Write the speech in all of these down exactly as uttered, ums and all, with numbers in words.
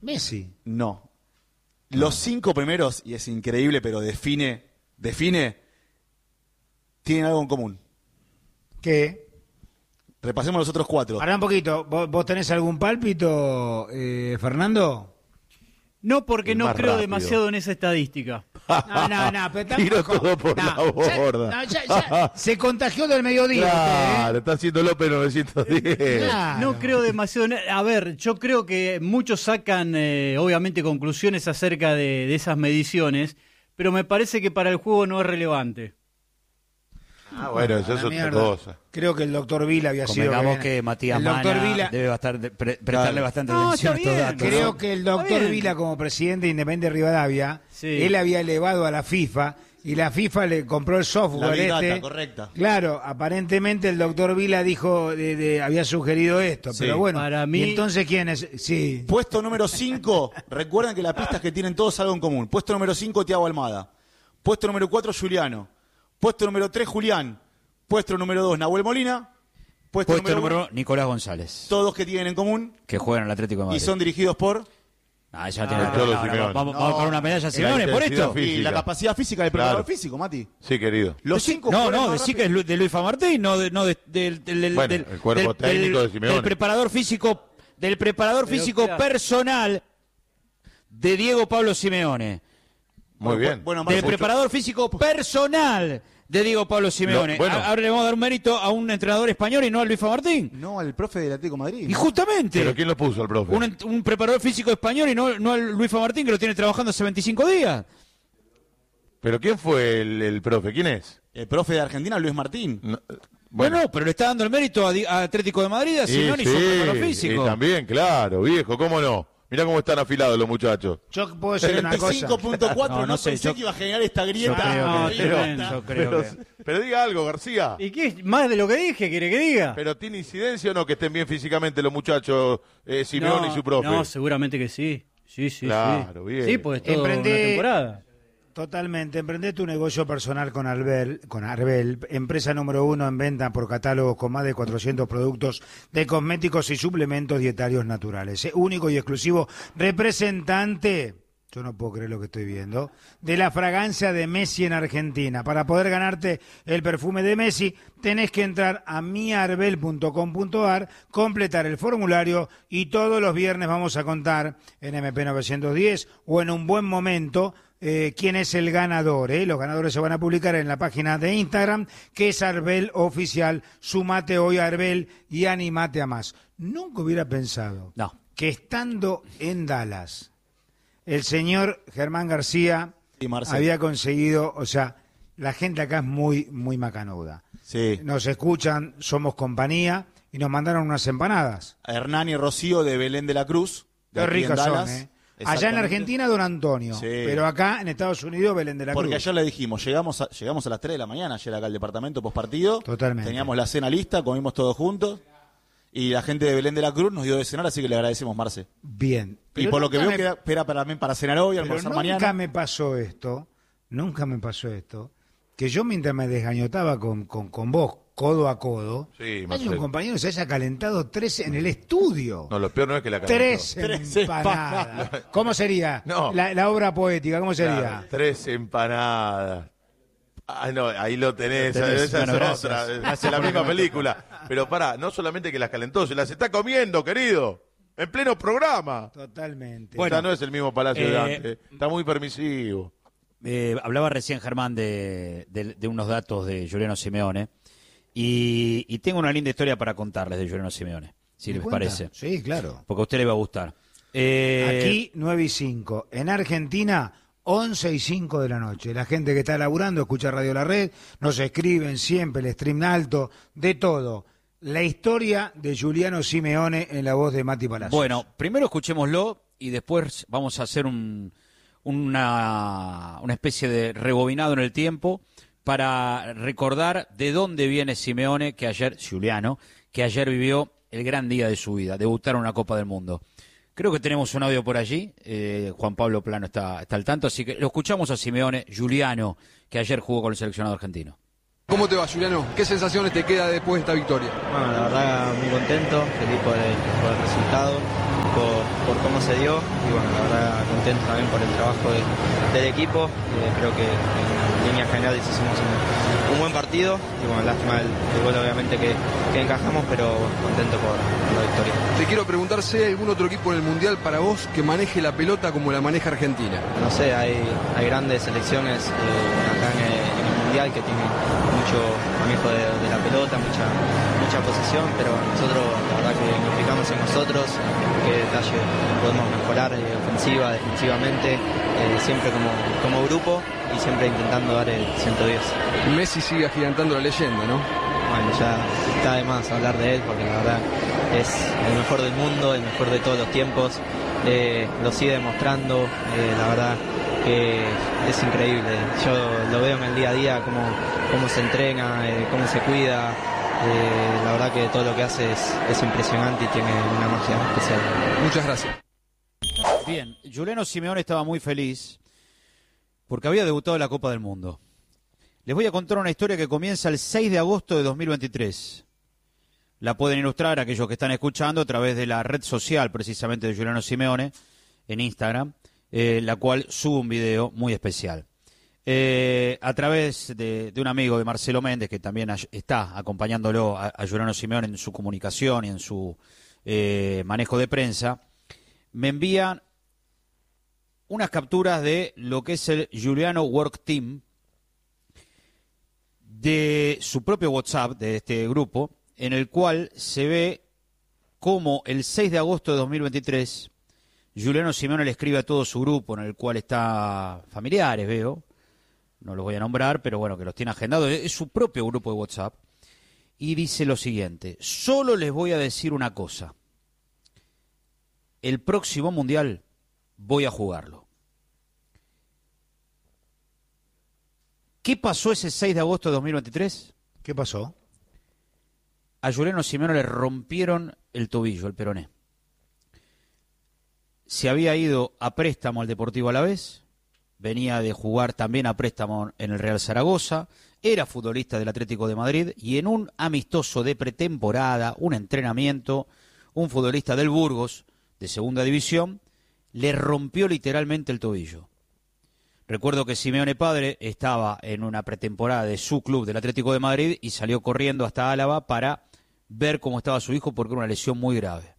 Messi. No. Los cinco primeros, y es increíble, pero define, define, tienen algo en común. ¿Qué? Repasemos los otros cuatro. Pará un poquito. ¿Vos, vos tenés algún pálpito, eh, Fernando? No, porque El no más creo rápido. demasiado en esa estadística. No, no, no. Pero tampoco- Tiro todo por no, la ya- borda. no, ya- ya se contagió del mediodía. Claro, usted, está haciendo López novecientos diez. ¿eh? Claro. No creo demasiado. en- A ver, yo creo que muchos sacan, eh, obviamente, conclusiones acerca de, de esas mediciones, pero me parece que para el juego no es relevante. Ah, bueno, eso A es la otra mierda. cosa. Creo que el doctor Vila había sido... Convengamos bien. que Matías el doctor Mana Vila, debe bastar- pre- prestarle Claro. bastante No, atención a está estos bien. datos. creo ¿no? que el Está doctor bien. Vila, como presidente de Independiente Rivadavia, Sí. él había elevado a la FIFA y la FIFA le compró el software La Big Data, este. correcta. Claro, aparentemente el doctor Vila dijo, de- de- había sugerido esto, Sí. pero bueno. Para mí- ¿Y entonces quién es? Sí. Puesto número cinco, recuerden que las pistas que tienen todos algo en común. Puesto número cinco, Thiago Almada. Puesto número cuatro, Juliano. Puesto número tres, Julián. Puesto número dos, Nahuel Molina. Puesto, Puesto número número uno, uno, Nicolás González, todos que tienen en común que juega en el Atlético de y Madrid. son dirigidos por Ah, ya tiene- Ah, no, Cholo no, Simeone. vamos, No. vamos con una medalla a Simeone por intensidad esto. física. y la capacidad física del Claro. preparador físico, Mati. Sí, querido. Los cinco No, jugadores no, más decí que es rápidos- Lu- de Luis Martín, no de, no de- del, del, del- Bueno, del- el cuerpo del- técnico del- de Simeone. del preparador físico, del preparador Pero físico claro. personal de Diego Pablo Simeone. Muy bien. Bueno, Del Marcelo, preparador físico personal de Diego Pablo Simeone. Lo- bueno. A- Ahora le vamos a dar un mérito a un entrenador español y no a Luis Martín. no al profe del Atlético de Madrid. Y justamente, ¿Pero quién lo puso al profe? un, ent- un preparador físico español y no, no al Luis Martín que lo tiene trabajando hace veinticinco días. ¿Pero quién fue el, el profe? ¿Quién es? El profe de Argentina, Luis Martín. No, eh, Bueno, pero le está dando el mérito a, Di- a Atlético de Madrid, a sí, Simeone y su sí, preparador y físico. también, claro, viejo, ¿cómo no? Mirá cómo están afilados los muchachos. Yo puedo decir una treinta y cinco cosa. punto cuatro, No, no, no sé, pensé yo- que iba a generar esta grieta. creo que- Ah, pero- grieta. yo creo Pero, que- pero diga algo, García. ¿Y qué? ¿Más de lo que dije quiere que diga? ¿Pero tiene incidencia o no que estén bien físicamente los muchachos, eh, Simeone no, y su profe? No, seguramente que sí. Sí, sí, Claro, sí. bien. Sí, pues todo Emprendí- una temporada. Totalmente. Emprende tu negocio personal con Arbel, con Arbel, empresa número uno en venta por catálogo con más de cuatrocientos productos de cosméticos y suplementos dietarios naturales. Eh, Único y exclusivo representante, yo no puedo creer lo que estoy viendo, de la fragancia de Messi en Argentina. Para poder ganarte el perfume de Messi, tenés que entrar a miarbel punto com punto ar, completar el formulario y todos los viernes vamos a contar en M P novecientos diez o en un buen momento eh, quién es el ganador. ¿eh? Los ganadores se van a publicar en la página de Instagram, que es Arbel Oficial. Sumate hoy a Arbel y animate a más. Nunca hubiera pensado No. que estando en Dallas, el señor Germán García Y Marcelo. había conseguido, o sea, la gente acá es muy, muy macanuda. Sí. Nos escuchan, somos compañía y nos mandaron unas empanadas. Hernán y Rocío de Belén de la Cruz. De Qué aquí en ricas son, Dallas. ¿eh? Allá en Exactamente. Argentina, Don Antonio. Sí. Pero acá en Estados Unidos, Belén de la Porque Cruz. ayer le dijimos, llegamos a, llegamos a las tres de la mañana ayer acá al departamento postpartido. Totalmente. Teníamos la cena lista, comimos todos juntos. Y la gente de Belén de la Cruz nos dio de cenar, así que le agradecemos, Marce. Bien. Y Pero por lo que nunca veo, me- queda, espera para, para cenar hoy, pero almorzar nunca mañana. me pasó esto, nunca me pasó esto, que yo mientras me desgañotaba con, con, con vos, codo a codo, Sí, hay un Marcelo. compañero que se haya calentado tres en el estudio. No, lo peor no es que la calentó. Tres Tres empanadas. ¿Cómo sería? No. La, la obra poética, ¿cómo sería? Claro, tres empanadas. Ah, no, ahí lo tenés, Tenés, esa bueno, es gracias. otra, Gracias es la por misma el comentario. película. Pero pará, no solamente que las calentó, se las está comiendo, querido, en pleno programa. Totalmente. Bueno, no es el mismo Palacio de eh, antes, está muy permisivo. Eh, hablaba recién Germán de, de- de unos datos de Juliano Simeone y, y tengo una linda historia para contarles de Juliano Simeone, si ¿Me les cuenta? parece, Sí, claro. porque a usted le va a gustar. Eh, Aquí nueve y cinco. En Argentina, once y cinco de la noche. La gente que está laburando escucha Radio La Red, nos escriben siempre, el stream alto, de todo. La historia de Juliano Simeone en la voz de Mati Palacios. Bueno, primero escuchémoslo y después vamos a hacer un, una, una especie de rebobinado en el tiempo para recordar de dónde viene Simeone, que ayer, Juliano, que ayer vivió el gran día de su vida, debutar en una Copa del Mundo. Creo que tenemos un audio por allí, eh, Juan Pablo Plano está, está al tanto, así que lo escuchamos a Simeone, Juliano, que ayer jugó con el seleccionado argentino. ¿Cómo te va, Juliano? ¿Qué sensaciones te queda después de esta victoria? Bueno, la verdad muy contento, feliz por el, por el resultado. por, por cómo se dio y bueno, la verdad contento también por el trabajo de, del equipo. Eh, creo que en líneas generales hicimos un, un buen partido y bueno, lástima el, el gol obviamente que, que encajamos, pero contento por, por la victoria. Te quiero preguntar si hay algún otro equipo en el Mundial para vos que maneje la pelota como la maneja Argentina. No sé, hay, hay grandes selecciones eh, acá en el, en el Mundial que tienen mucho manejo de, de la pelota, mucha, mucha posesión, pero nosotros la verdad que nos fijamos en nosotros, en qué detalle podemos mejorar eh, ofensiva, defensivamente, eh, siempre como, como grupo y siempre intentando dar el ciento diez. Messi sigue agigantando la leyenda, ¿no? Bueno, ya está de más hablar de él porque la verdad es el mejor del mundo, el mejor de todos los tiempos, eh, lo sigue demostrando, eh, la verdad que es increíble. Yo lo veo en el día a día, cómo, cómo se entrena, eh, cómo se cuida. Eh, la verdad que todo lo que hace es, es impresionante y tiene una magia especial. Muchas gracias. Bien, Giuliano Simeone estaba muy feliz porque había debutado en la Copa del Mundo. Les voy a contar una historia que comienza el seis de agosto de dos mil veintitrés. La pueden ilustrar aquellos que están escuchando a través de la red social precisamente de Giuliano Simeone en Instagram, eh, la cual sube un video muy especial. Eh, a través de, de un amigo de Marcelo Méndez, que también a, está acompañándolo a, a Giuliano Simeone en su comunicación y en su eh, manejo de prensa, me envían unas capturas de lo que es el Giuliano Work Team, de su propio WhatsApp, de este grupo, en el cual se ve cómo el seis de agosto de dos mil veintitrés Giuliano Simeone le escribe a todo su grupo, en el cual está familiares, veo, no los voy a nombrar, pero bueno, que los tiene agendados, es su propio grupo de WhatsApp, y dice lo siguiente: solo les voy a decir una cosa, el próximo Mundial voy a jugarlo. ¿Qué pasó ese seis de agosto de dos mil veintitrés? ¿Qué pasó? A Giuliano Simeone le rompieron el tobillo, el peroné. Se había ido a préstamo al Deportivo Alavés, venía de jugar también a préstamo en el Real Zaragoza, era futbolista del Atlético de Madrid y en un amistoso de pretemporada, un entrenamiento, un futbolista del Burgos, de segunda división, le rompió literalmente el tobillo. Recuerdo que Simeone padre estaba en una pretemporada de su club del Atlético de Madrid y salió corriendo hasta Álava para ver cómo estaba su hijo porque era una lesión muy grave.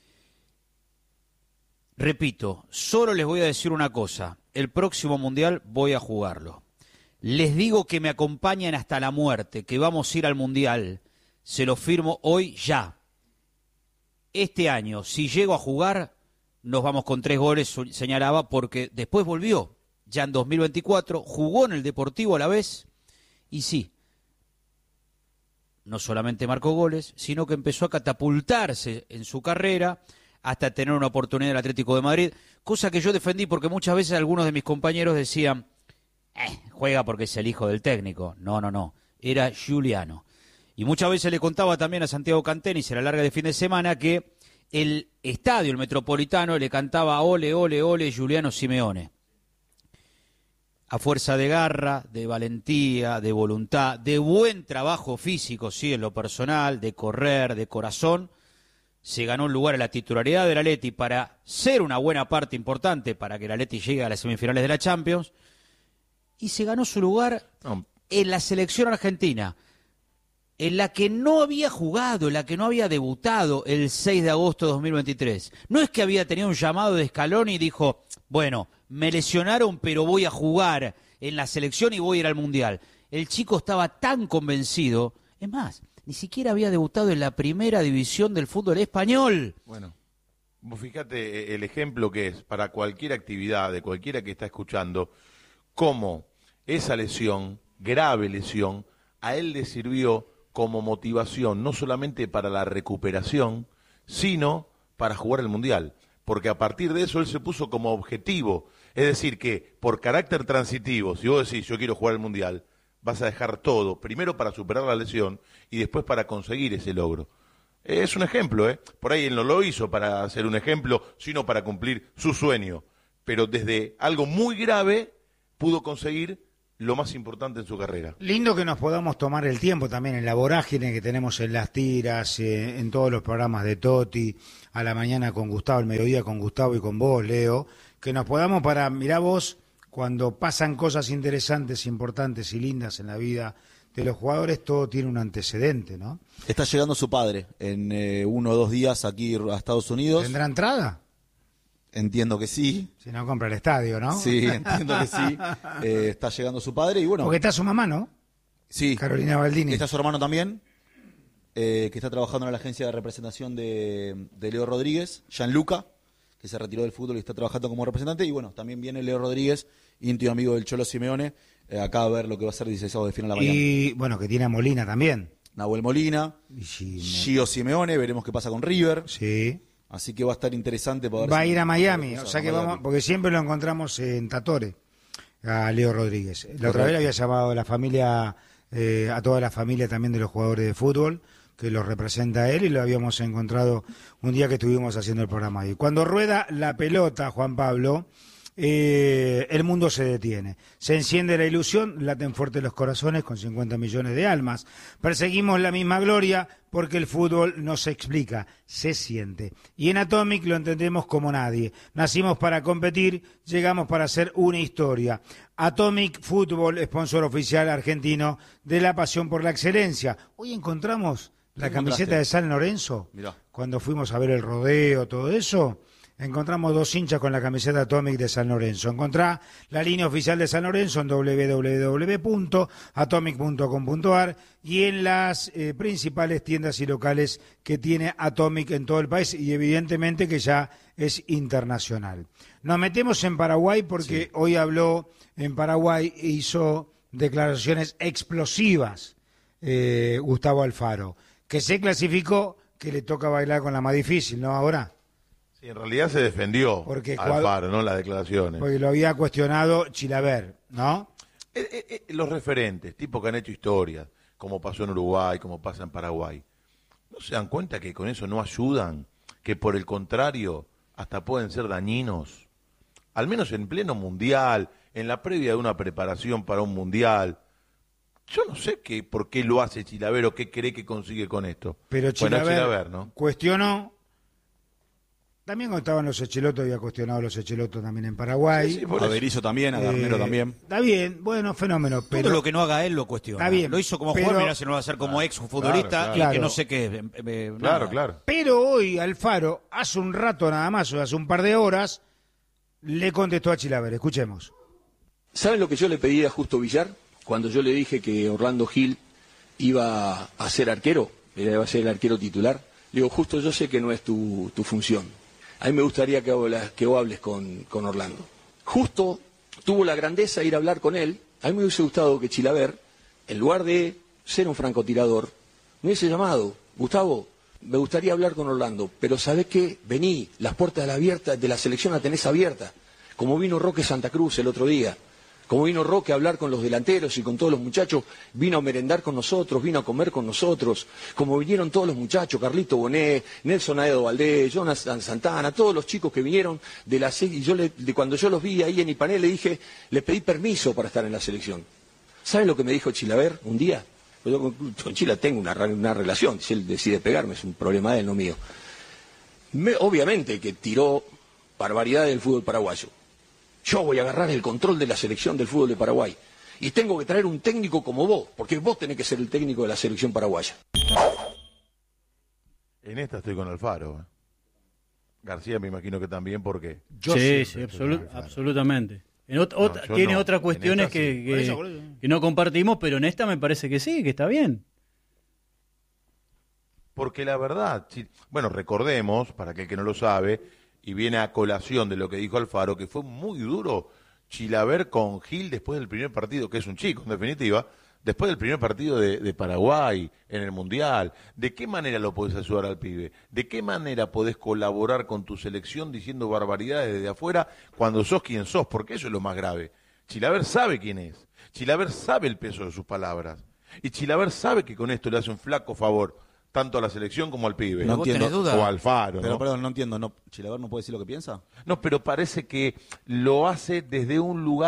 Repito, solo les voy a decir una cosa, el próximo Mundial voy a jugarlo. Les digo que me acompañen hasta la muerte, que vamos a ir al Mundial, se lo firmo hoy ya. Este año, si llego a jugar, nos vamos con tres goles, señalaba, porque después volvió. Ya en dos mil veinticuatro jugó en el Deportivo Alavés y sí, no solamente marcó goles, sino que empezó a catapultarse en su carrera hasta tener una oportunidad en el Atlético de Madrid, cosa que yo defendí porque muchas veces algunos de mis compañeros decían, eh, juega porque es el hijo del técnico. No, no, no, era Giuliano. Y muchas veces le contaba también a Santiago Cantenis en la larga de fin de semana que el estadio, el Metropolitano, le cantaba ole, ole, ole Giuliano Simeone. A fuerza de garra, de valentía, de voluntad, de buen trabajo físico, sí, en lo personal, de correr, de corazón, se ganó un lugar en la titularidad del Atleti para ser una buena parte importante para que el Atleti llegue a las semifinales de la Champions, y se ganó su lugar No. en la selección argentina, en la que no había jugado, en la que no había debutado el seis de agosto de dos mil veintitrés. No es que había tenido un llamado de Scaloni y dijo, bueno, me lesionaron, pero voy a jugar en la selección y voy a ir al Mundial. El chico estaba tan convencido, es más, ni siquiera había debutado en la primera división del fútbol español. Bueno, vos fíjate el ejemplo que es para cualquier actividad, de cualquiera que está escuchando, cómo esa lesión, grave lesión, a él le sirvió como motivación, no solamente para la recuperación, sino para jugar el Mundial. Porque a partir de eso él se puso como objetivo. Es decir, que por carácter transitivo, si vos decís yo quiero jugar el Mundial, vas a dejar todo, primero para superar la lesión y después para conseguir ese logro. Es un ejemplo, ¿eh? Por ahí él no lo hizo para hacer un ejemplo, sino para cumplir su sueño. Pero desde algo muy grave pudo conseguir lo más importante en su carrera. Lindo que nos podamos tomar el tiempo también en la vorágine que tenemos en las tiras, eh, en todos los programas de Toti, a la mañana con Gustavo, al mediodía con Gustavo y con vos, Leo, que nos podamos para, mirá vos, cuando pasan cosas interesantes, importantes y lindas en la vida de los jugadores, todo tiene un antecedente, ¿no? Está llegando su padre en eh, uno o dos días aquí a Estados Unidos. ¿Tendrá entrada? Entiendo que sí. Si no compra el estadio, ¿no? Sí, entiendo que sí. Eh, está llegando su padre y bueno. Porque está su mamá, ¿no? Sí. Carolina Baldini. Está su hermano también, eh, que está trabajando en la agencia de representación de, de Leo Rodríguez, Gianluca, que se retiró del fútbol y está trabajando como representante. Y bueno, también viene Leo Rodríguez, íntimo amigo del Cholo Simeone, eh, acá a ver lo que va a ser el dieciséis de final a la mañana. Y bueno, que tiene a Molina también. Nahuel Molina, Y si- Gio Simeone, veremos qué pasa con River. Sí. Así que va a estar interesante poder. Va a ir a Miami, poder o sea que Miami. vamos, porque siempre lo encontramos en Tatore, a Leo Rodríguez. La otra Correcto. vez le había llamado a la familia, eh, a toda la familia también de los jugadores de fútbol, que los representa a él, y lo habíamos encontrado un día que estuvimos haciendo el programa ahí. Cuando rueda la pelota, Juan Pablo, eh, el mundo se detiene. Se enciende la ilusión, laten fuerte los corazones con cincuenta millones de almas. Perseguimos la misma gloria porque el fútbol no se explica, se siente. Y en Atomic lo entendemos como nadie. Nacimos para competir, llegamos para hacer una historia. Atomic Fútbol, sponsor oficial argentino de la pasión por la excelencia. Hoy encontramos la ¿Qué camiseta encontraste? de San Lorenzo. Mirá. Cuando fuimos a ver el rodeo, todo eso, encontramos dos hinchas con la camiseta Atomic de San Lorenzo. Encontrá la línea oficial de San Lorenzo en doble u doble u doble u punto atomic punto com punto a r y en las eh, principales tiendas y locales que tiene Atomic en todo el país, y evidentemente que ya es internacional. Nos metemos en Paraguay porque Sí. hoy habló en Paraguay e hizo declaraciones explosivas eh, Gustavo Alfaro, que se clasificó, que le toca bailar con la más difícil, ¿no? Ahora, Sí, en realidad se defendió Porque Alfaro, ¿no? Las declaraciones. porque lo había cuestionado Chilaver, ¿no? Eh, eh, eh, los referentes, tipos que han hecho historias, como pasó en Uruguay, como pasa en Paraguay, ¿no se dan cuenta que con eso no ayudan? Que por el contrario, hasta pueden ser dañinos. Al menos en pleno mundial, en la previa de una preparación para un mundial. Yo no sé qué, por qué lo hace Chilaver o qué cree que consigue con esto. Pero Chilaver, Bueno, Chilaver, ¿no? cuestionó. También cuando estaban los Echelotos, había cuestionado a los Echelotos también en Paraguay. Sí, sí, por A eso. Berizzo también, a Garnero Eh, también. Está bien, bueno, fenómeno. Pero Todo lo que no haga él lo cuestiona. Está bien, Lo hizo como pero- jugador, mirá si no va a hacer como ex futbolista claro, y claro. que no sé qué. eh, eh, Claro, nada. claro. Pero hoy Alfaro, hace un rato nada más, o hace un par de horas, le contestó a Chilaver. Escuchemos. ¿Saben lo que yo le pedí a Justo Villar cuando yo le dije que Orlando Gil iba a ser arquero? Iba a ser el arquero titular. Le digo, Justo, yo sé que no es tu, tu función. A mí me gustaría que, hablas, que vos hables con, con Orlando. Justo tuvo la grandeza de ir a hablar con él. A mí me hubiese gustado que Chilaver, en lugar de ser un francotirador, me hubiese llamado, Gustavo, me gustaría hablar con Orlando, pero ¿sabés qué? Vení, las puertas de la, abierta, de la selección las tenés abiertas, como vino Roque Santa Cruz el otro día, como vino Roque a hablar con los delanteros y con todos los muchachos, vino a merendar con nosotros, vino a comer con nosotros, como vinieron todos los muchachos, Carlito Bonet, Nelson Aedo Valdés, Jonas Santana, todos los chicos que vinieron de la se- y yo le- de cuando yo los vi ahí en Ipanel le dije, le pedí permiso para estar en la selección. ¿Saben lo que me dijo Chilaver un día? Pues yo con, con Chila tengo una, ra- una relación, si él decide pegarme es un problema de él, no mío. Me- obviamente que tiró barbaridades del fútbol paraguayo. Yo voy a agarrar el control de la selección del fútbol de Paraguay. Y tengo que traer un técnico como vos, porque vos tenés que ser el técnico de la selección paraguaya. En esta estoy con Alfaro. ¿eh? García me imagino que también, porque Yo sí, siempre sí, estoy con absolu- Alfaro. absolutamente. En ot- ot- yo tiene no. otras En cuestiones esta que, sí. que- Por eso, por eso. que no compartimos, pero en esta me parece que sí, que está bien. Porque la verdad, si- bueno, recordemos, para aquel que no lo sabe, y viene a colación de lo que dijo Alfaro, que fue muy duro Chilaver con Gil después del primer partido, que es un chico, en definitiva, después del primer partido de, de Paraguay en el Mundial. ¿De qué manera lo podés ayudar al pibe? ¿De qué manera podés colaborar con tu selección diciendo barbaridades desde afuera cuando sos quien sos? Porque eso es lo más grave. Chilaver sabe quién es. Chilaver sabe el peso de sus palabras. Y Chilaver sabe que con esto le hace un flaco favor tanto a la selección como al pibe. Pero vos tenés duda. O a Alfaro, Pero ¿no? perdón, no entiendo. No, ¿Chilaver no puede decir lo que piensa? No, pero parece que lo hace desde un lugar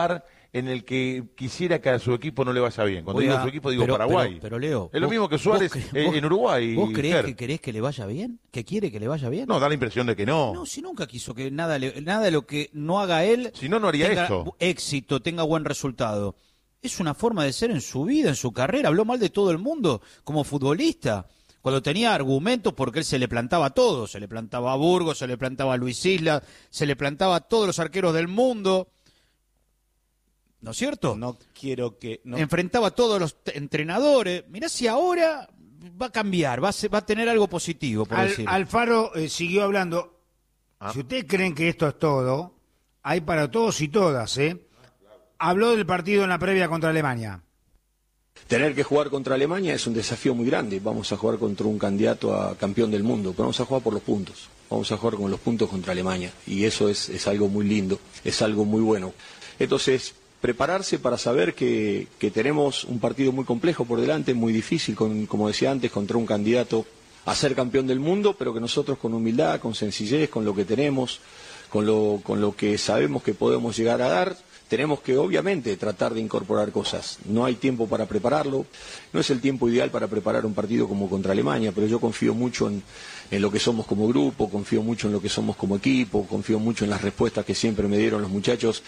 en el que quisiera que a su equipo no le vaya bien. Cuando Voy digo a- su equipo, digo pero- Paraguay. Pero, pero, Leo, es lo vos- mismo que Suárez vos cre- eh, vos- en Uruguay. ¿Vos creés Ger. que querés que le vaya bien? ¿Que quiere que le vaya bien? No, da la impresión de que no. No, si nunca quiso que nada, le- nada de lo que no haga él Si no, no haría tenga esto. éxito, tenga buen resultado. Es una forma de ser en su vida, en su carrera. Habló mal de todo el mundo como futbolista. Cuando tenía argumentos, porque él se le plantaba a todo. Se le plantaba a Burgos, se le plantaba a Luis Isla, se le plantaba a todos los arqueros del mundo. ¿No es cierto? No quiero que... no- Enfrentaba a todos los t- entrenadores. Mirá si ahora va a cambiar, va a, ser- va a tener algo positivo, por Al- decir. Alfaro eh, siguió hablando. Ah. Si ustedes creen que esto es todo, hay para todos y todas, ¿eh? Habló del partido en la previa contra Alemania. Tener que jugar contra Alemania es un desafío muy grande. Vamos a jugar contra un candidato a campeón del mundo, pero vamos a jugar por los puntos. Vamos a jugar con los puntos contra Alemania. Y eso es, es algo muy lindo, es algo muy bueno. Entonces, prepararse para saber que, que tenemos un partido muy complejo por delante, muy difícil, con, como decía antes, contra un candidato a ser campeón del mundo, pero que nosotros con humildad, con sencillez, con lo que tenemos, con lo, con lo que sabemos que podemos llegar a dar, tenemos que obviamente tratar de incorporar cosas. No hay tiempo para prepararlo, no es el tiempo ideal para preparar un partido como contra Alemania, pero yo confío mucho en, en lo que somos como grupo, confío mucho en lo que somos como equipo, confío mucho en las respuestas que siempre me dieron los muchachos.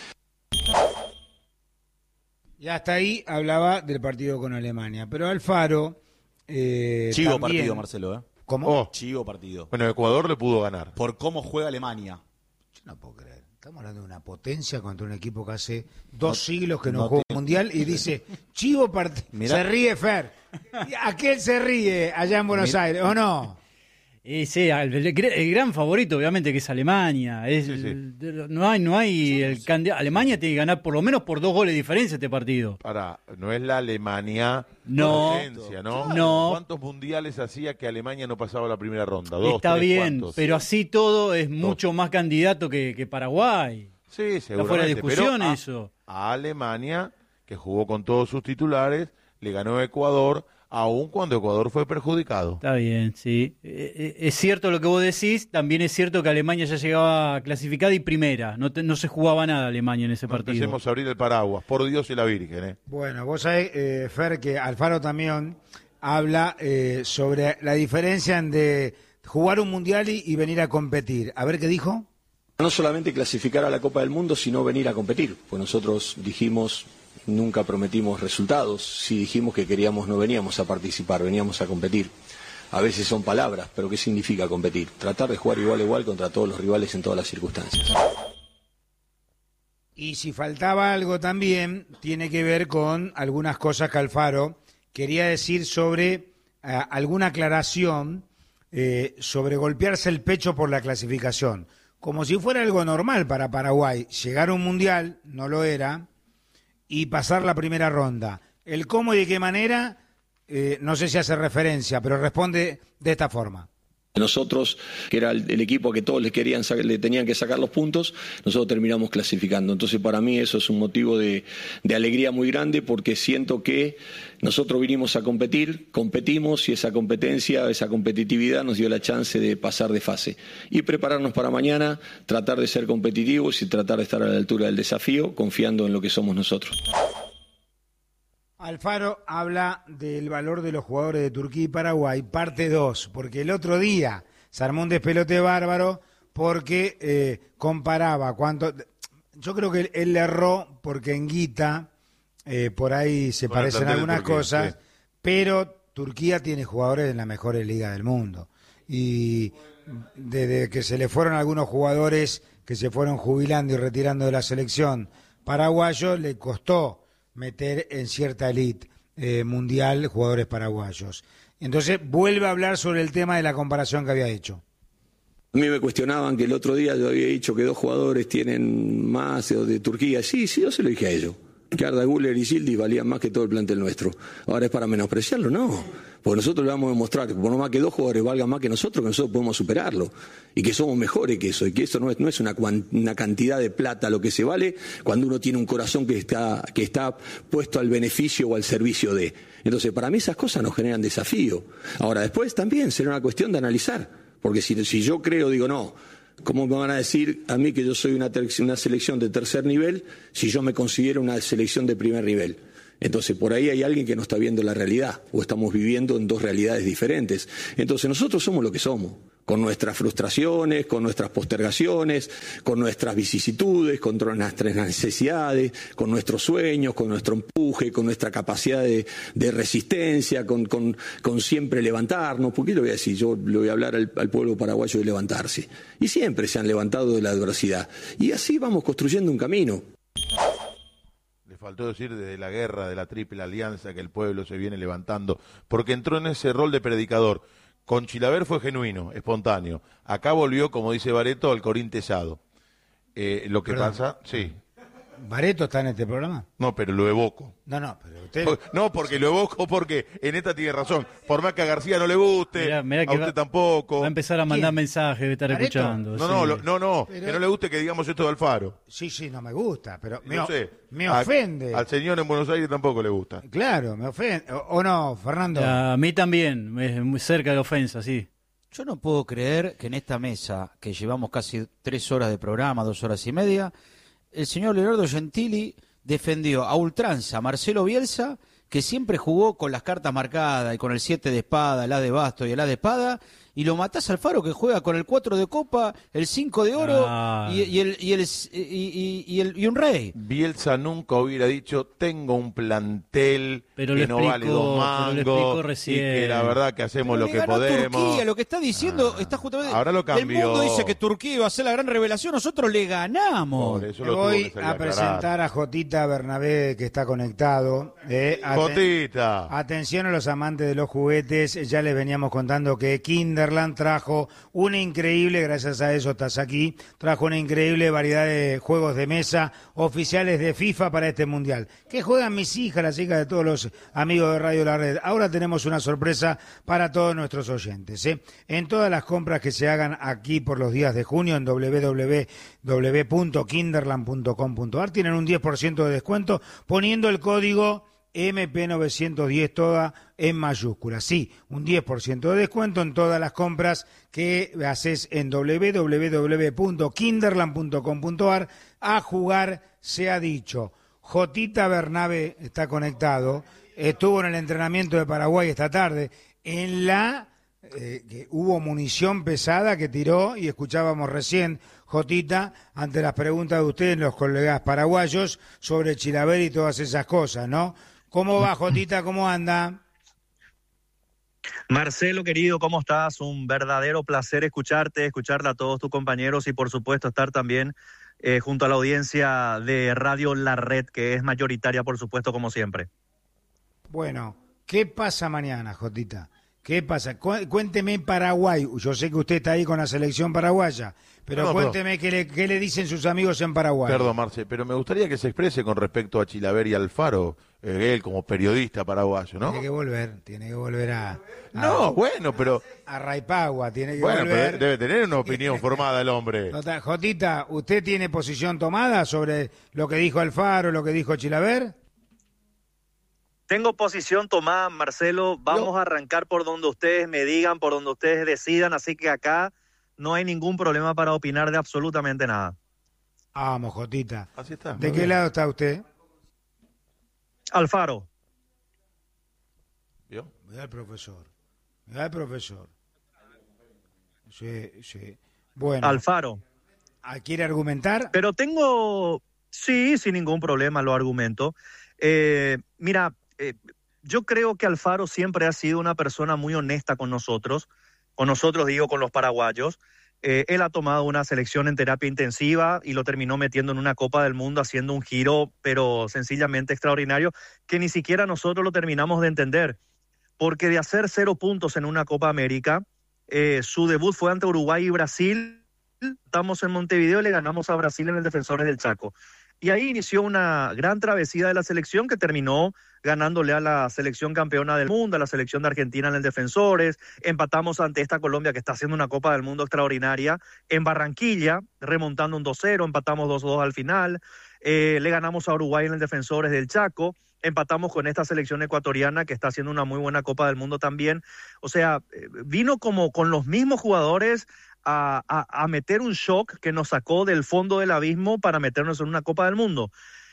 Y hasta ahí hablaba del partido con Alemania. Pero Alfaro... Eh, Chivo también- partido, Marcelo, ¿eh? ¿Cómo? Oh, Chivo partido. bueno, Ecuador le pudo ganar. Por cómo juega Alemania. Yo no puedo creer. Estamos hablando de una potencia contra un equipo que hace dos siglos que no, no juega te- un mundial y dice, chivo partido. Mirá. Se ríe Fer. ¿Y aquel se ríe allá en Buenos Mirá. Aires, ¿o no? Y sí, el, el- el gran favorito obviamente que es Alemania. Es, Sí, sí. el- no hay, no hay el candidato. Alemania tiene que ganar por lo menos por dos goles de diferencia este partido. Para, no es la Alemania No. potencia, ¿no? No. ¿Cuántos mundiales hacía que Alemania no pasaba la primera ronda? Dos, Está tres, bien, ¿cuántos? pero así todo es mucho más candidato que, que Paraguay. Sí, seguramente. fuera de discusión pero a- eso. A Alemania, que jugó con todos sus titulares, le ganó a Ecuador, aun cuando Ecuador fue perjudicado. Está bien, sí. Eh, eh, Es cierto lo que vos decís, también es cierto que Alemania ya llegaba clasificada y primera. No, te- no se jugaba nada Alemania en ese No partido. empecemos a abrir el paraguas, por Dios y la Virgen. ¿eh? Bueno, vos sabés, eh, Fer, que Alfaro también habla eh, sobre la diferencia de jugar un mundial y, y venir a competir. A ver qué dijo. No solamente clasificar a la Copa del Mundo, sino venir a competir. Pues nosotros dijimos, nunca prometimos resultados. Si dijimos que queríamos, no veníamos a participar, veníamos a competir. A veces son palabras, pero ¿qué significa competir? Tratar de jugar igual a igual contra todos los rivales en todas las circunstancias. Y si faltaba algo también, tiene que ver con algunas cosas que Alfaro quería decir sobre eh, alguna aclaración eh, sobre golpearse el pecho por la clasificación. Como si fuera algo normal para Paraguay. Llegar a un mundial, no lo era, y pasar la primera ronda. El cómo y de qué manera, eh, no sé si hace referencia, pero responde de esta forma. Nosotros, que era el, el equipo que todos le querían sa- le tenían que sacar los puntos, nosotros terminamos clasificando. Entonces, para mí eso es un motivo de, de alegría muy grande, porque siento que nosotros vinimos a competir, competimos y esa competencia, esa competitividad nos dio la chance de pasar de fase y prepararnos para mañana, tratar de ser competitivos y tratar de estar a la altura del desafío, confiando en lo que somos nosotros. Alfaro habla del valor de los jugadores de Turquía y Paraguay, parte dos, porque el otro día se armó un despelote bárbaro porque eh, comparaba cuánto... Yo creo que él erró porque en guita eh, por ahí se Con el parecen plantel de algunas Turquía, cosas, sí. pero Turquía tiene jugadores en las mejores ligas del mundo. Y desde que se le fueron algunos jugadores que se fueron jubilando y retirando de la selección paraguayo, le costó meter en cierta elite eh, mundial jugadores paraguayos. Entonces vuelve a hablar sobre el tema de la comparación que había hecho. A mí me cuestionaban que el otro día yo había dicho que dos jugadores tienen más de Turquía. Sí, sí, yo se lo dije a ellos. Que Arda Güler y Yildiz valían más que todo el plantel nuestro. Ahora es para menospreciarlo, no. Porque nosotros le vamos a demostrar que por no más que dos jugadores valgan más que nosotros, que nosotros podemos superarlo. Y que somos mejores que eso. Y que eso no es, no es una, cuan, una cantidad de plata lo que se vale cuando uno tiene un corazón que está, que está puesto al beneficio o al servicio de. Entonces, para mí esas cosas nos generan desafío. Ahora, después también será una cuestión de analizar. Porque si, si yo creo, digo, no, ¿Cómo me van a decir a mí que yo soy una, una selección de tercer nivel si yo me considero una selección de primer nivel? Entonces, por ahí hay alguien que no está viendo la realidad, o estamos viviendo en dos realidades diferentes. Entonces, nosotros somos lo que somos, con nuestras frustraciones, con nuestras postergaciones, con nuestras vicisitudes, con nuestras necesidades, con nuestros sueños, con nuestro empuje, con nuestra capacidad de, de resistencia, con, con, con siempre levantarnos. ¿Por qué lo voy a decir? Yo le voy a hablar al, al pueblo paraguayo de levantarse. Y siempre se han levantado de la adversidad. Y así vamos construyendo un camino. Le faltó decir desde la guerra de la Triple Alianza que el pueblo se viene levantando, porque entró en ese rol de predicador. Con Chilaver fue genuino, espontáneo. Acá volvió, como dice Bareto, al Corín Tesado. Eh, lo que Perdón. pasa, sí. ¿Bareto está en este programa? No, pero lo evoco. No, no, pero usted... Por- No, porque lo evoco porque en esta tiene razón. Por más que a García no le guste, Mirá, mirá a que usted va- tampoco. Va a empezar a mandar ¿Quién? mensajes, debe estar ¿Bareto? escuchando. No, sí. no, lo- no, no, Pero- que no le guste que digamos esto de Alfaro. Sí, sí, no me gusta, pero me, No o- sé. me A- ofende. Al señor en Buenos Aires tampoco le gusta. Claro, me ofende. ¿O, o no, Fernando? A mí también, es muy cerca de la ofensa, sí. Yo no puedo creer que en esta mesa, que llevamos casi tres horas de programa, dos horas y media, el señor Leonardo Gentili defendió a ultranza a Marcelo Bielsa, que siempre jugó con las cartas marcadas y con el siete de espada, el as de basto y el as de espada, y lo matás al Faro que juega con el cuatro de copa, el cinco de oro Ah. y, y el, y, el, y, y- y el- y un rey. Bielsa nunca hubiera dicho, tengo un plantel Pero que lo no vale explicó, dos pero lo mangos, explicó y recién. que la verdad que hacemos Pero lo le que ganó podemos. Turquía, lo que está diciendo está justamente. Ahora lo cambió. El mundo dice que Turquía iba a ser la gran revelación, nosotros le ganamos. Por eso Me lo tuvo voy que salir a aclarar. presentar a Jotita Bernabé, que está conectado. Eh, aten- Jotita. Atención a los amantes de los juguetes, ya les veníamos contando que Kinderland trajo una increíble, gracias a eso estás aquí, trajo una increíble variedad de juegos de mesa oficiales de FIFA para este Mundial. Que juegan mis hijas, las hijas de todos los amigos de Radio La Red. Ahora tenemos una sorpresa para todos nuestros oyentes. ¿eh? En todas las compras que se hagan aquí por los días de junio en doble u doble u doble u punto kinderland punto com punto a r tienen un diez por ciento de descuento poniendo el código M P novecientos diez toda en mayúsculas. Sí, un diez por ciento de descuento en todas las compras que haces en doble u doble u doble u punto kinderland punto com punto a r. A jugar se ha dicho. Jotita Bernabé está conectado, estuvo en el entrenamiento de Paraguay esta tarde, en la eh, que hubo munición pesada que tiró y escuchábamos recién, Jotita, ante las preguntas de ustedes, los colegas paraguayos, sobre Chilaver y todas esas cosas, ¿no? ¿Cómo va, Jotita? ¿Cómo anda? Marcelo, querido, ¿cómo estás? Un verdadero placer escucharte, escucharle a todos tus compañeros y, por supuesto, estar también eh, junto a la audiencia de Radio La Red, que es mayoritaria, por supuesto, como siempre. Bueno, ¿qué pasa mañana, Jotita? ¿Qué pasa? Cu- Cuénteme Paraguay. Yo sé que usted está ahí con la selección paraguaya, pero No, cuénteme qué le, qué le dicen sus amigos en Paraguay. Perdón, Marce, pero me gustaría que se exprese con respecto a Chilaver y Alfaro, eh, él como periodista paraguayo, ¿no? Tiene que volver, tiene que volver a... a No, bueno, pero a Raipagua, tiene que bueno, volver. pero debe tener una opinión formada el hombre. Nota, Jotita, ¿usted tiene posición tomada sobre lo que dijo Alfaro, lo que dijo Chilaver? Tengo posición tomada, Marcelo. Vamos a arrancar por donde ustedes me digan, por donde ustedes decidan, así que acá no hay ningún problema para opinar de absolutamente nada. Vamos, Jotita. Así está. ¿De qué lado está usted? Alfaro. ¿Vio? Mira el profesor. Mira el profesor. Sí, sí. Bueno, Alfaro. ¿quiere argumentar? Pero tengo, sí, sin ningún problema lo argumento. Eh, mira, eh, yo creo que Alfaro siempre ha sido una persona muy honesta con nosotros, con nosotros digo, con los paraguayos. Eh, él ha tomado una selección en terapia intensiva y lo terminó metiendo en una Copa del Mundo haciendo un giro, pero sencillamente extraordinario, que ni siquiera nosotros lo terminamos de entender. Porque de hacer cero puntos en una Copa América, eh, su debut fue ante Uruguay y Brasil. Estamos en Montevideo y le ganamos a Brasil en el Defensores del Chaco. Y ahí inició una gran travesía de la selección que terminó ganándole a la selección campeona del mundo, a la selección de Argentina en el Defensores. Empatamos ante esta Colombia que está haciendo una Copa del Mundo extraordinaria en Barranquilla, remontando un dos cero, empatamos dos dos al final. Eh, le ganamos a Uruguay en el Defensores del Chaco. Empatamos con esta selección ecuatoriana que está haciendo una muy buena Copa del Mundo también. O sea, vino como con los mismos jugadores a, a, a meter un shock que nos sacó del fondo del abismo para meternos en una Copa del Mundo.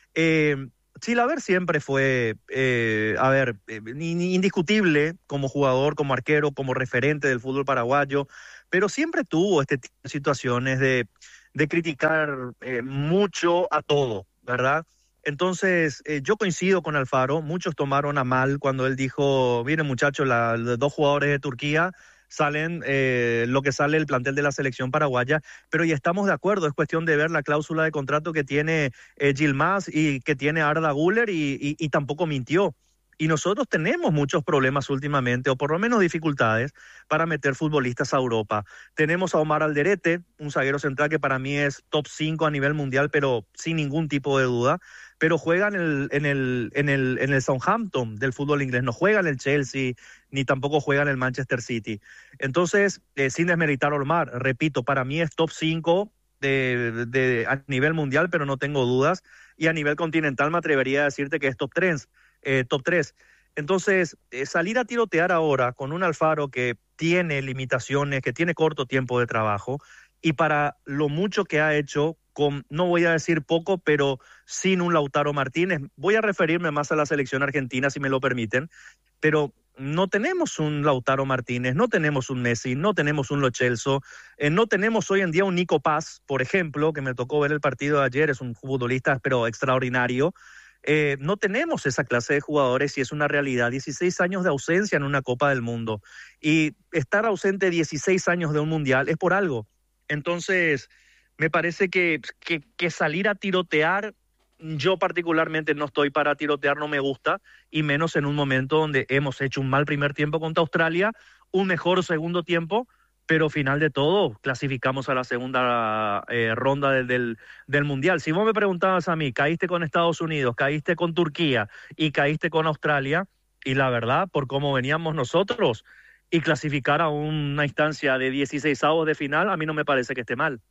Eh, Chilaver siempre fue, eh, a ver, eh, indiscutible como jugador, como arquero, como referente del fútbol paraguayo, pero siempre tuvo este tipo de situaciones de, de criticar eh, mucho a todo, ¿verdad? Entonces, eh, yo coincido con Alfaro, muchos tomaron a mal cuando él dijo, miren muchachos, la, los dos jugadores de Turquía salen eh, lo que sale el plantel de la selección paraguaya, pero ya estamos de acuerdo, es cuestión de ver la cláusula de contrato que tiene eh, Yilmaz y que tiene Arda Güler y, y, y tampoco mintió. Y nosotros tenemos muchos problemas últimamente, o por lo menos dificultades, para meter futbolistas a Europa. Tenemos a Omar Alderete, un zaguero central que para mí es top cinco a nivel mundial, pero sin ningún tipo de duda. Pero juega en el, en el, en el, en el Southampton del fútbol inglés, no juega en el Chelsea, ni tampoco juega en el Manchester City. Entonces, eh, sin desmeritar a Omar, repito, para mí es top cinco de, de, a nivel mundial, pero no tengo dudas. Y a nivel continental me atrevería a decirte que es top tres. Eh, top tres. Entonces, eh, salir a tirotear ahora con un Alfaro que tiene limitaciones, que tiene corto tiempo de trabajo, y para lo mucho que ha hecho, con, no voy a decir poco, pero sin un Lautaro Martínez, voy a referirme más a la selección argentina, si me lo permiten, pero no tenemos un Lautaro Martínez, no tenemos un Messi, no tenemos un Lo Celso, eh, no tenemos hoy en día un Nico Paz, por ejemplo, que me tocó ver el partido de ayer, es un futbolista, pero extraordinario. Eh, no tenemos esa clase de jugadores y es una realidad. dieciséis años de ausencia en una Copa del Mundo, y estar ausente dieciséis años de un Mundial es por algo. Entonces, me parece que, que, que salir a tirotear, yo particularmente no estoy para tirotear, no me gusta, y menos en un momento donde hemos hecho un mal primer tiempo contra Australia, un mejor segundo tiempo, pero final de todo, clasificamos a la segunda eh, ronda del, del, del Mundial. Si vos me preguntabas a mí, caíste con Estados Unidos, caíste con Turquía y caíste con Australia, y la verdad, por cómo veníamos nosotros, y clasificar a una instancia de dieciseisavos de final, a mí no me parece que esté mal.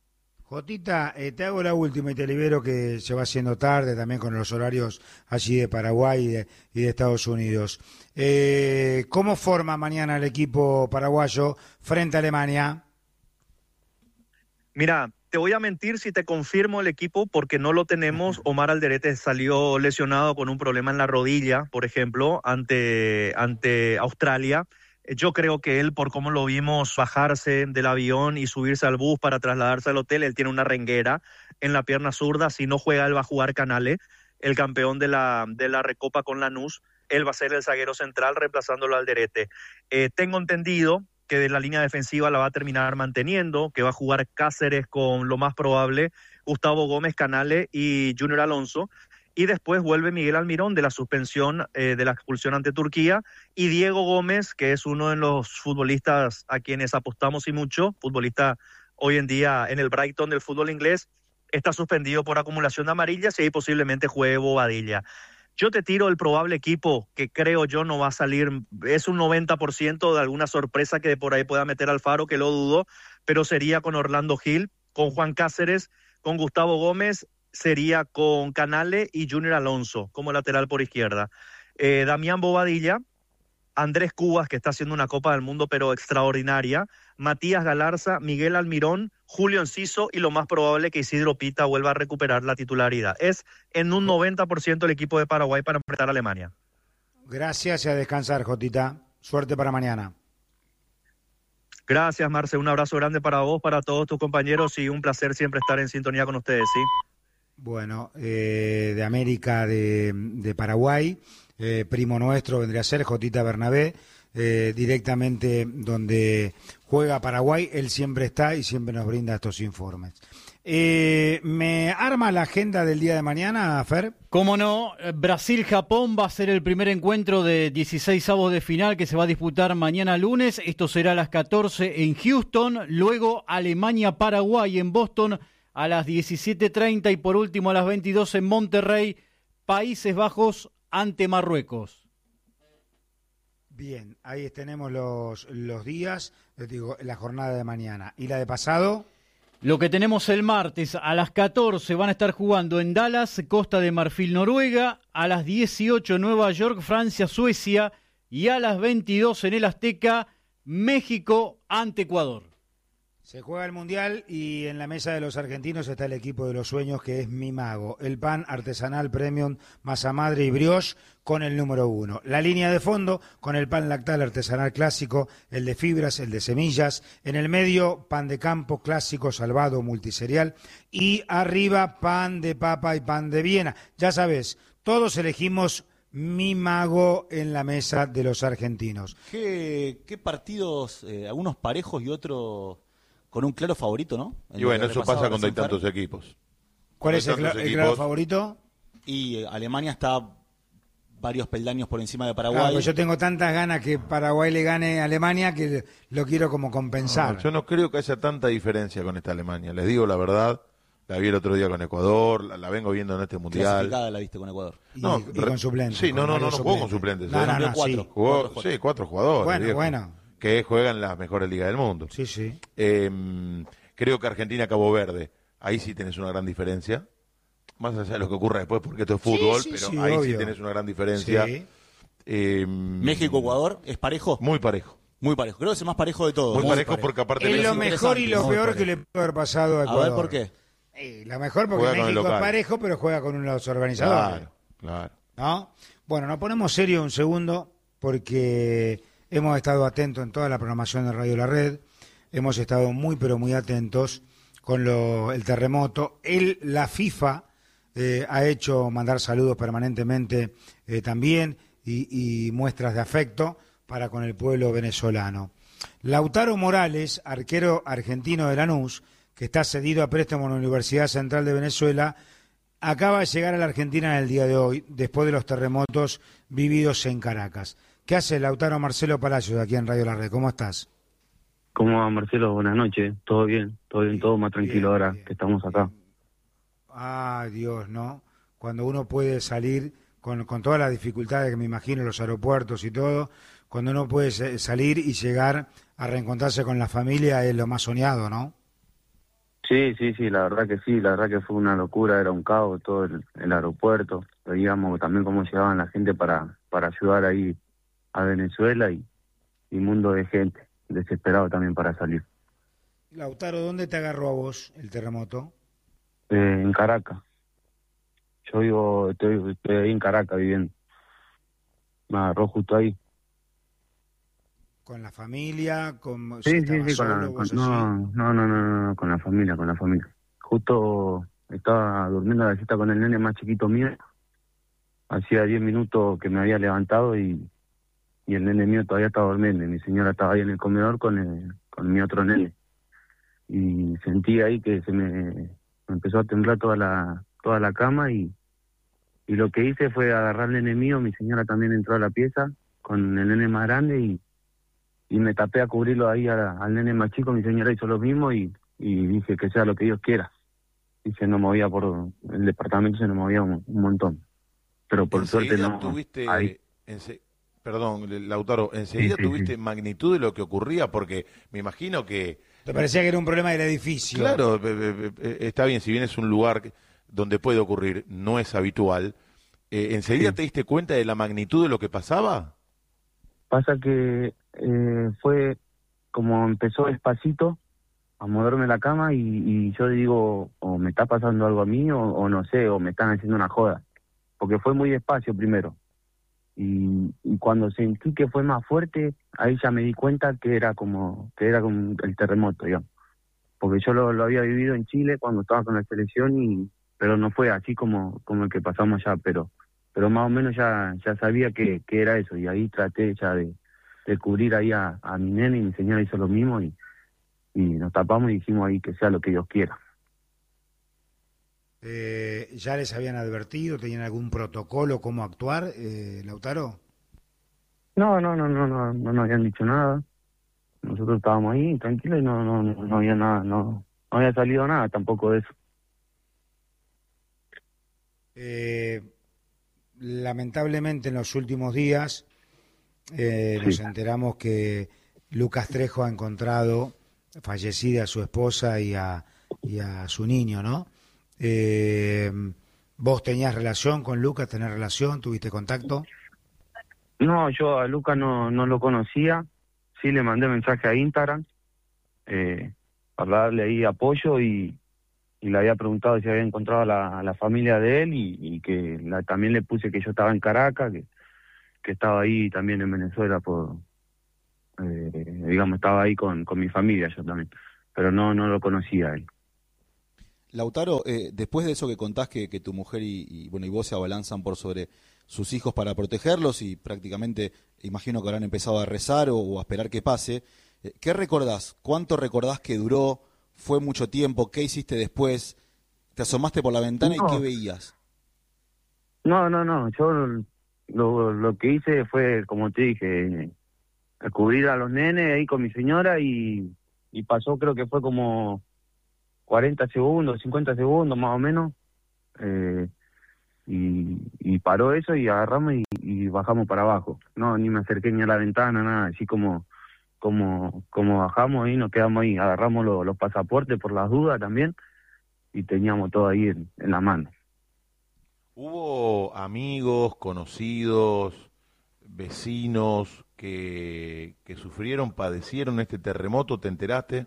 Jotita, eh, te hago la última y te libero, que se va haciendo tarde también con los horarios allí de Paraguay y de, y de Estados Unidos. Eh, ¿Cómo forma mañana el equipo paraguayo frente a Alemania? Mira, te voy a mentir si te confirmo el equipo, porque no lo tenemos. Omar Alderete salió lesionado con un problema en la rodilla, por ejemplo, ante, ante Australia. Yo creo que él, por cómo lo vimos bajarse del avión y subirse al bus para trasladarse al hotel, él tiene una renguera en la pierna zurda. Si no juega, él va a jugar Canale, el campeón de la, de la Recopa con Lanús. Él va a ser el zaguero central reemplazándolo al Alderete. Eh, tengo entendido que de la línea defensiva la va a terminar manteniendo, que va a jugar Cáceres con lo más probable, Gustavo Gómez, Canale y Junior Alonso. Y después vuelve Miguel Almirón de la suspensión, eh, de la expulsión ante Turquía, y Diego Gómez, que es uno de los futbolistas a quienes apostamos y mucho, futbolista hoy en día en el Brighton del fútbol inglés, está suspendido por acumulación de amarillas y ahí posiblemente juegue Bobadilla. Yo te tiro el probable equipo que creo yo no va a salir, es un noventa por ciento de alguna sorpresa que por ahí pueda meter Alfaro, que lo dudo, pero sería con Orlando Gil, con Juan Cáceres, con Gustavo Gómez, sería con Canale y Junior Alonso como lateral por izquierda. Eh, Damián Bobadilla, Andrés Cubas, que está haciendo una Copa del Mundo pero extraordinaria, Matías Galarza, Miguel Almirón, Julio Enciso y lo más probable que Isidro Pita vuelva a recuperar la titularidad. Es en un noventa por ciento el equipo de Paraguay para enfrentar a Alemania. Gracias y a descansar, Jotita. Suerte para mañana. Gracias, Marce. Un abrazo grande para vos, para todos tus compañeros y un placer siempre estar en sintonía con ustedes, ¿sí? Bueno, eh, de América, de, de Paraguay, eh, primo nuestro vendría a ser Jotita Bernabé, eh, directamente donde juega Paraguay, él siempre está y siempre nos brinda estos informes. Eh, ¿Me arma la agenda del día de mañana, Fer? Cómo no, Brasil-Japón va a ser el primer encuentro de dieciseisavos de final que se va a disputar mañana lunes. Esto será a las catorce en Houston, luego Alemania-Paraguay en Boston a las diecisiete treinta y por último a las veintidós en Monterrey, Países Bajos ante Marruecos. Bien, ahí tenemos los, los días, les digo, la jornada de mañana. ¿Y la de pasado? Lo que tenemos el martes, a las catorce van a estar jugando en Dallas, Costa de Marfil, Noruega, a las dieciocho Nueva York, Francia, Suecia, y a las veintidós en el Azteca, México ante Ecuador. Se juega el Mundial y en la mesa de los argentinos está el equipo de los sueños que es Mi Mago, el pan artesanal premium, masa madre y brioche con el número uno. La línea de fondo con el pan lactal artesanal clásico, el de fibras, el de semillas. En el medio, pan de campo clásico, salvado, multiserial. Y arriba, pan de papa y pan de Viena. Ya sabes, todos elegimos Mi Mago en la mesa de los argentinos. ¿Qué, qué partidos, eh, algunos parejos y otros con un claro favorito, ¿no? En Y bueno, eso pasa cuando hay Brasil, tantos equipos. ¿Cuál Cuando es el, hay cla- tantos el equipos, claro favorito? Y eh, Alemania está varios peldaños por encima de Paraguay. Claro, pues yo tengo tantas ganas que Paraguay le gane a Alemania que lo quiero como compensar. No, yo no creo que haya tanta diferencia con esta Alemania. Les digo la verdad, la vi el otro día con Ecuador, la, la vengo viendo en este Mundial. Clasificada la viste con Ecuador. Y, No, y con suplentes. Sí, no, con no, no, varios no jugó con suplentes. No, ¿eh? no, no, cuatro. sí. Jugó, Cuatro sí, cuatro jugadores. Bueno, viejo, bueno. Que juegan las mejores ligas del mundo. Sí, sí. Eh, creo que Argentina-Cabo Verde, ahí sí tenés una gran diferencia. Más allá de lo que ocurra después, porque esto es fútbol, sí, pero sí, ahí obvio. sí tenés una gran diferencia. Sí. Eh, México-Ecuador, ¿es parejo? Muy parejo. Muy parejo. Creo que es el más parejo de todos. Muy parejo porque aparte Es Messi- lo mejor y lo interesante, peor muy que le puede haber pasado a A Ecuador. ver, ¿por qué? Eh, lo mejor porque Juega con el México es local. parejo, pero juega con los organizadores. Claro, claro. ¿No? Bueno, nos ponemos serio un segundo porque hemos estado atentos en toda la programación de Radio La Red. Hemos estado muy, pero muy atentos con lo, el terremoto. El, la FIFA eh, ha hecho mandar saludos permanentemente eh, también y, y muestras de afecto para con el pueblo venezolano. Lautaro Morales, arquero argentino de Lanús, que está cedido a préstamo en la Universidad Central de Venezuela, acaba de llegar a la Argentina en el día de hoy, después de los terremotos vividos en Caracas. ¿Qué hace Lautaro? Marcelo Palacios, de aquí en Radio La Red? ¿Cómo estás? ¿Cómo va, Marcelo? Buenas noches. ¿Todo bien? ¿Todo bien? ¿Todo más tranquilo Bien, ahora bien. que estamos acá? Ah, Dios, ¿no? Cuando uno puede salir con, con todas las dificultades que me imagino, los aeropuertos y todo, cuando uno puede se- salir y llegar a reencontrarse con la familia es lo más soñado, ¿no? Sí, sí, sí, la verdad que sí, la verdad que fue una locura, era un caos todo el, el aeropuerto. Veíamos también cómo llegaban la gente para, para ayudar ahí a Venezuela y, y mundo de gente, desesperado también para salir. Lautaro, ¿dónde te agarró a vos el terremoto? Eh, en Caracas. Yo vivo, estoy, estoy ahí en Caracas viviendo. Me agarró justo ahí. ¿Con la familia? Con, Sí, sí, estabas sí, con la, solo, con- vos no, así? no, no, no, no, con la familia, con la familia. Justo estaba durmiendo la siesta con el nene más chiquito mío. Hacía diez minutos que me había levantado y, y el nene mío todavía estaba durmiendo. Y mi señora estaba ahí en el comedor con el, con mi otro nene. Y sentí ahí que se me, me empezó a temblar toda la, toda la cama y, y lo que hice fue agarrar al nene mío. Mi señora también entró a la pieza con el nene más grande y y me tapé a cubrirlo ahí a, al nene más chico. Mi señora hizo lo mismo y, y dije que sea lo que Dios quiera. Y se nos movía por el departamento, se nos movía un, un montón. Pero por suerte Enseguida no. tuviste, Ahí. ense- perdón, Lautaro, enseguida Sí, sí, tuviste sí. magnitud de lo que ocurría, porque me imagino que... ¿Te parecía que era un problema del edificio? Claro, eh, eh, eh, está bien, si bien es un lugar que- donde puede ocurrir, no es habitual, eh, ¿enseguida Sí. te diste cuenta de la magnitud de lo que pasaba? Pasa que eh, fue como empezó despacito a moverme la cama y, y yo digo, o me está pasando algo a mí o, o no sé, o me están haciendo una joda. Porque fue muy despacio primero. Y, y cuando sentí que fue más fuerte, ahí ya me di cuenta que era como que era como el terremoto, digamos. Porque yo lo, lo había vivido en Chile cuando estaba con la selección, y pero no fue así como, como el que pasamos allá, pero pero más o menos ya ya sabía que, que era eso, y ahí traté ya de, de cubrir ahí a, a mi nene, y mi señora hizo lo mismo, y, y nos tapamos y dijimos ahí que sea lo que Dios quiera. Eh, ¿Ya les habían advertido? ¿Tenían algún protocolo cómo actuar, eh, Lautaro? No, no, no, no, no, no nos habían dicho nada. Nosotros estábamos ahí tranquilos y no, no, no, no había nada, no, no había salido nada tampoco de eso. Eh, lamentablemente en los últimos días eh, nos Sí. enteramos que Lucas Trejo ha encontrado fallecida a su esposa y a, y a su niño, ¿no? Eh, ¿Vos tenías relación con Lucas? ¿Tenés relación? ¿Tuviste contacto? No, yo a Lucas no, no lo conocía, sí le mandé mensaje a Instagram, eh, para darle ahí apoyo y, y le había preguntado si había encontrado a la, a la familia de él y, y que la, también le puse que yo estaba en Caracas, que, que estaba ahí también en Venezuela, por eh, digamos, estaba ahí con, con mi familia yo también, pero no, no lo conocía a él. Lautaro, eh, después de eso que contás que, que tu mujer y, y bueno y vos se abalanzan por sobre sus hijos para protegerlos y prácticamente imagino que habrán empezado a rezar o, o a esperar que pase, eh, ¿qué recordás? ¿Cuánto recordás que duró? ¿Fue mucho tiempo? ¿Qué hiciste después? ¿Te asomaste por la ventana no. y qué veías? No, no, no, yo lo, lo que hice fue, como te dije, cubrir a los nenes ahí con mi señora y, y pasó, creo que fue como cuarenta segundos, cincuenta segundos más o menos, eh, y, y paró eso y agarramos y, y bajamos para abajo. No, ni me acerqué ni a la ventana, nada, así como como como bajamos y nos quedamos ahí, agarramos lo, los pasaportes por las dudas también y teníamos todo ahí en, en la mano. ¿Hubo amigos, conocidos, vecinos que, que sufrieron, padecieron este terremoto? ¿Te enteraste?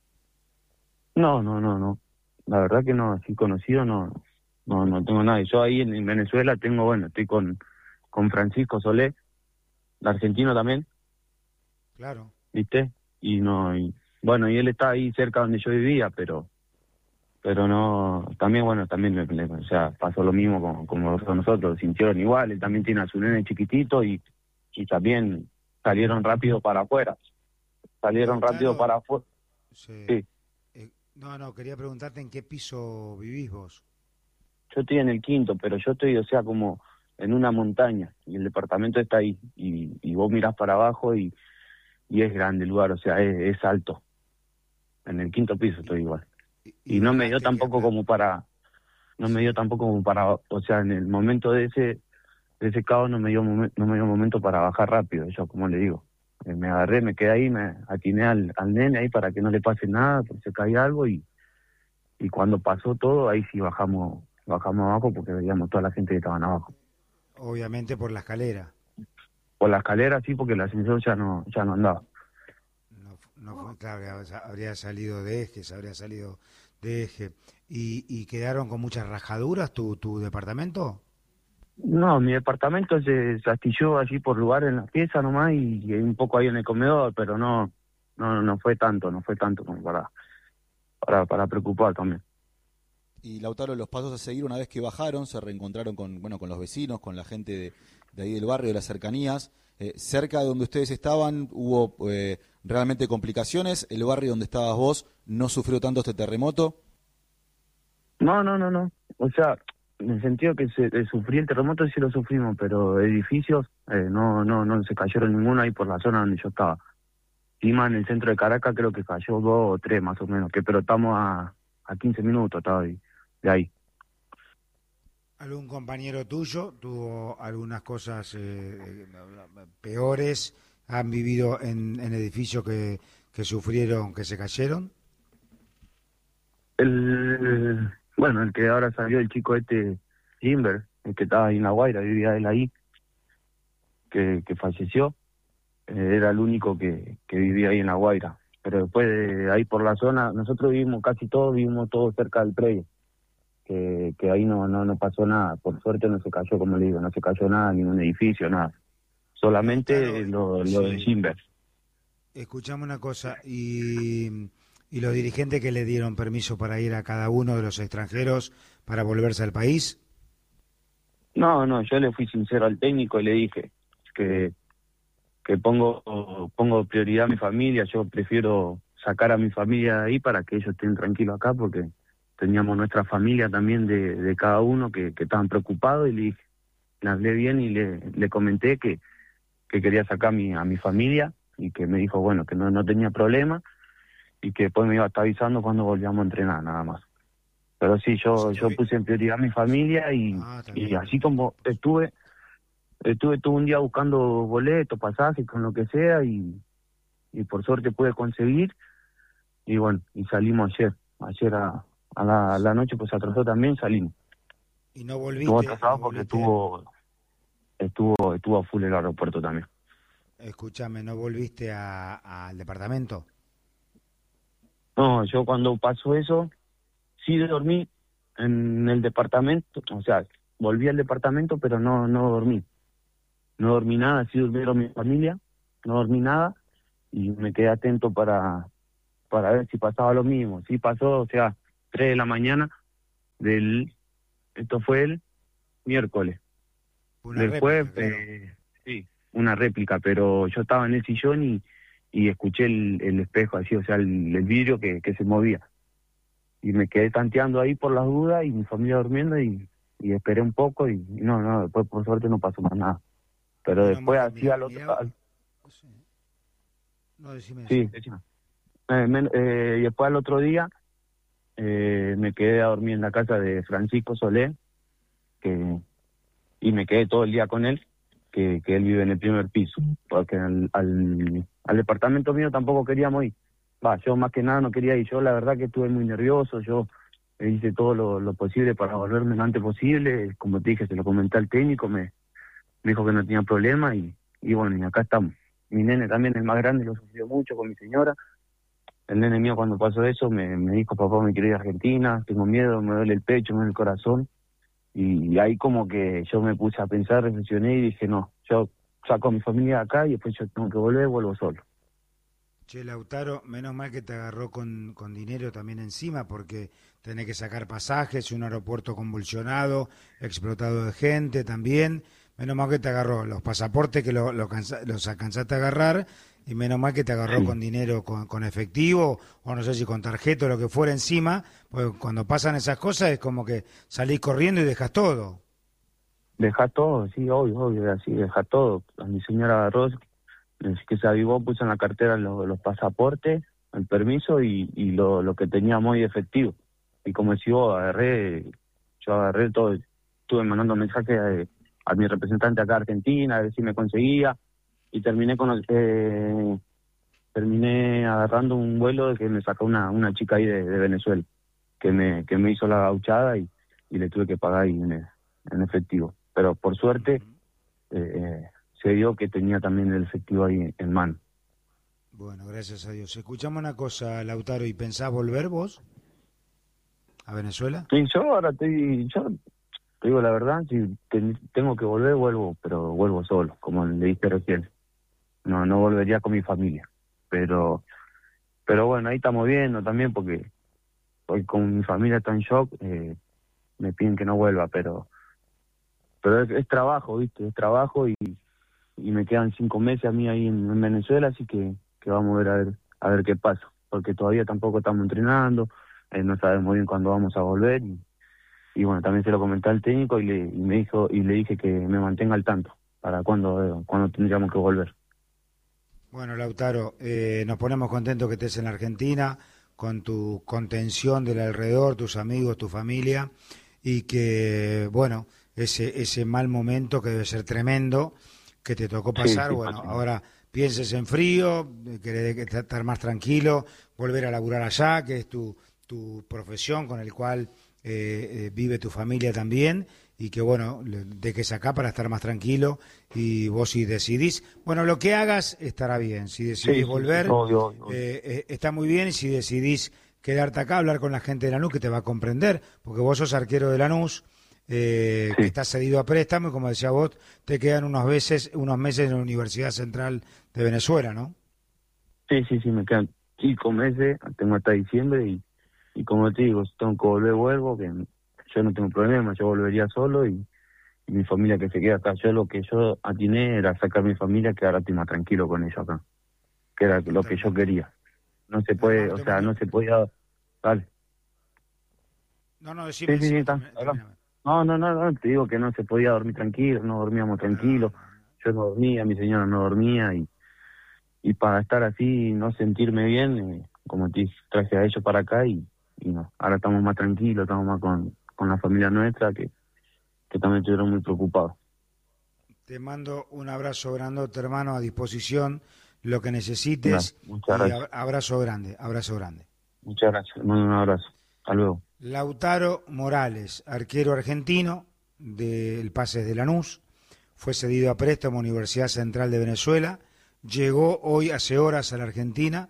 No, no, no, no. La verdad que no, así conocido no, no, no tengo nadie. Yo ahí en, en Venezuela tengo, bueno, estoy con, con Francisco Solé, el argentino también. Claro. ¿Viste? Y no, y bueno, y él está ahí cerca donde yo vivía, pero, pero no, también, bueno, también, le, le, o sea, pasó lo mismo como, como nosotros, sintieron igual, él también tiene a su nene chiquitito y, y también salieron rápido para afuera. Salieron Claro. rápido para afuera. Sí. Sí. No, no, quería preguntarte en qué piso vivís vos. Yo estoy en el quinto, pero yo estoy, o sea, como en una montaña, y el departamento está ahí, y, y vos mirás para abajo y, y es grande el lugar, o sea, es, es alto. En el quinto piso estoy igual. Y, y no me dio tampoco que... como para, no me dio tampoco como para, o sea, en el momento de ese, de ese caos no me dio, no me dio momento para bajar rápido, yo como le digo. Me agarré, me quedé ahí, me atiné al, al nene ahí para que no le pase nada, porque se caía algo y, y cuando pasó todo, ahí sí bajamos bajamos abajo porque veíamos toda la gente que estaban abajo. Obviamente por la escalera. Por la escalera sí, porque el ascensor ya no ya no andaba. No, no fue, claro, habría salido de eje, se habría salido de eje. ¿Y, y quedaron con muchas rajaduras tu, tu departamento? No, mi departamento se, se astilló allí por lugar en la pieza nomás y, y un poco ahí en el comedor, pero no no no fue tanto, no fue tanto como para para para preocupar también. Y Lautaro, los pasos a seguir una vez que bajaron, se reencontraron con bueno con los vecinos, con la gente de, de ahí del barrio, de las cercanías. Eh, cerca de donde ustedes estaban, ¿hubo eh, realmente complicaciones? ¿El barrio donde estabas vos no sufrió tanto este terremoto? No, no, no, no. O sea, en el sentido que se eh, sufrí el terremoto sí lo sufrimos, pero edificios eh, no no no se cayeron ninguno ahí por la zona donde yo estaba. Encima en el centro de Caracas creo que cayó dos o tres más o menos, que pero estamos a, a quince minutos estaba ahí, de ahí. ¿Algún compañero tuyo tuvo algunas cosas eh, peores? ¿Han vivido en, en edificios que, que sufrieron, que se cayeron? El Bueno, el que ahora salió, el chico este, Timber, el que estaba ahí en La Guaira, vivía él ahí, que, que falleció, eh, era el único que, que vivía ahí en La Guaira. Pero después de ahí por la zona, nosotros vivimos casi todos, vivimos todos cerca del predio, que, que ahí no, no no pasó nada, por suerte no se cayó, como le digo, no se cayó nada, ningún edificio, nada. Solamente claro, lo, lo sí. de Timber. Escuchame una cosa, y... ¿Y los dirigentes que le dieron permiso para ir a cada uno de los extranjeros para volverse al país? No, no, yo le fui sincero al técnico y le dije que, que pongo, pongo prioridad a mi familia, yo prefiero sacar a mi familia de ahí para que ellos estén tranquilos acá, porque teníamos nuestra familia también de, de cada uno que, que estaban preocupados y le dije, le hablé bien y le, le comenté que, que quería sacar a mi, a mi familia y que me dijo, bueno, que no, no tenía problema, y que después me iba a estar avisando cuando volvíamos a entrenar, nada más. Pero sí, yo sí, yo puse en prioridad a mi familia y, ah, y así como estuve, estuve todo un día buscando boletos, pasajes, con lo que sea, y, y por suerte pude conseguir, y bueno, y salimos ayer, ayer a, a, la, a la noche, pues se atrasó también, salimos. ¿Y no volviste? Estuvo atrasado no porque volviste. estuvo, estuvo, estuvo a full el aeropuerto también. Escúchame, ¿no volviste al departamento? No, yo cuando pasó eso, sí dormí en el departamento, o sea, volví al departamento, pero no no dormí. No dormí nada, sí durmieron mi familia, no dormí nada, y me quedé atento para, para ver si pasaba lo mismo. Sí pasó, o sea, tres de la mañana del, esto fue el miércoles. Una Del réplica, jueves, claro. eh, sí, una réplica, pero yo estaba en el sillón y, y escuché el, el espejo así, o sea, el, el vidrio que, que se movía. Y me quedé tanteando ahí por las dudas y mi familia durmiendo y, y esperé un poco y, y no, no, después por suerte no pasó más nada. Pero Menos después mal que así mira- al otro... mirá- al- sí. No, decime sí, eso. decime. Eh, men- eh, y después al otro día eh, me quedé a dormir en la casa de Francisco Solé, que y me quedé todo el día con él, que, que él vive en el primer piso, porque al, al, al departamento mío tampoco queríamos ir. Va, yo más que nada no quería ir, yo la verdad que estuve muy nervioso, yo hice todo lo, lo posible para volverme lo antes posible, como te dije, se lo comenté al técnico, me, me dijo que no tenía problema y, y bueno, y acá estamos. Mi nene también, el más grande, lo sufrió mucho con mi señora. El nene mío cuando pasó eso me, me dijo, papá, me quiero ir a Argentina, tengo miedo, me duele el pecho, me duele el corazón. Y ahí como que yo me puse a pensar, reflexioné y dije, no, yo saco a mi familia de acá y después yo tengo que volver, vuelvo solo. Che, Lautaro, menos mal que te agarró con, con dinero también encima, porque tenés que sacar pasajes, un aeropuerto convulsionado, explotado de gente también. Menos mal que te agarró los pasaportes que lo, lo cansa- los alcanzaste a agarrar, y menos mal que te agarró Sí. con dinero, con, con efectivo, o no sé si con tarjeta o lo que fuera encima, porque cuando pasan esas cosas es como que salís corriendo y dejas todo. Deja todo, sí, obvio, obvio, así, deja todo. A mi señora agarró, es que se avivó, puso en la cartera los, los pasaportes, el permiso y, y lo, lo que tenía muy efectivo. Y como decís vos, agarré, yo agarré todo, estuve mandando mensajes a, a mi representante acá a Argentina, a ver si me conseguía, y terminé con eh, terminé agarrando un vuelo que me sacó una, una chica ahí de, de Venezuela, que me, que me hizo la gauchada y, y le tuve que pagar ahí en, en efectivo. Pero por suerte eh, se dio que tenía también el efectivo ahí en mano. Bueno, gracias a Dios. Escuchame una cosa, Lautaro, ¿y pensás volver vos a Venezuela? Sí, yo ahora estoy, yo te digo la verdad, si ten- tengo que volver, vuelvo, pero vuelvo solo, como le dije recién. No, no volvería con mi familia. Pero, pero bueno, ahí estamos viendo también porque hoy con mi familia está en shock, eh, me piden que no vuelva, pero, pero es, es trabajo, viste, es trabajo y, y me quedan cinco meses a mí ahí en, en Venezuela, así que, que vamos a ver a ver a ver qué pasa, porque todavía tampoco estamos entrenando, eh, no sabemos bien cuándo vamos a volver y, y bueno, también se lo comenté al técnico y le y me dijo y le dije que me mantenga al tanto para cuándo eh, cuándo tendríamos que volver. Bueno, Lautaro, eh, nos ponemos contentos que estés en la Argentina, con tu contención del alrededor, tus amigos, tu familia, y que, bueno, ese ese mal momento que debe ser tremendo, que te tocó pasar, sí, bueno, sí. ahora pienses en frío, eh, querés que- estar más tranquilo, volver a laburar allá, que es tu, tu profesión con el cual eh, eh, vive tu familia también, y que bueno, le- dejes acá para estar más tranquilo, y vos si decidís, bueno, lo que hagas estará bien, si decidís Sí, sí, sí, volver, obvio, obvio. eh, eh, está muy bien, y si decidís quedarte acá, hablar con la gente de Lanús que te va a comprender, porque vos sos arquero de Lanús, eh, Sí. que estás cedido a préstamo, y como decía vos, te quedan unos meses, unos meses en la Universidad Central de Venezuela, ¿no? Sí, sí, sí, me quedan cinco meses, tengo hasta diciembre y, y como te digo, si tengo que volver, vuelvo, que yo no tengo problema, yo volvería solo y, y mi familia que se queda acá. Yo lo que yo atiné era sacar a mi familia, que ahora estoy más tranquilo con ellos acá, que era lo que yo quería. No se puede, Hermano, o te sea, mando- no se podía... Vale. No, no, decime, Sí, sí, sí, decime, está, termina- hablamos. termina. No, no, no, no, te digo que no se podía dormir tranquilo, no dormíamos tranquilo, yo no dormía, mi señora no dormía y, y para estar así, no sentirme bien, eh, como te dije, traje a ellos para acá y, y no, ahora estamos más tranquilos, estamos más con, con la familia nuestra que, que también estuvieron muy preocupados. Te mando un abrazo grandote, hermano, a disposición, lo que necesites, Bueno, muchas y gracias. ab- abrazo grande, abrazo grande. Muchas gracias, les mando un abrazo, hasta luego. Lautaro Morales, arquero argentino del Pases de Lanús, fue cedido a préstamo a Universidad Central de Venezuela, llegó hoy hace horas a la Argentina